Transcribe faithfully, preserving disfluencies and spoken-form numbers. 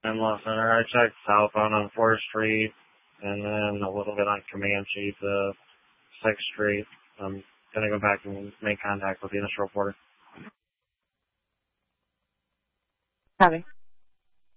I'm Los Center. I checked southbound on fourth Street, and then a little bit on Comanche to sixth Street. I'm going to go back and make contact with the initial reporter. Copy.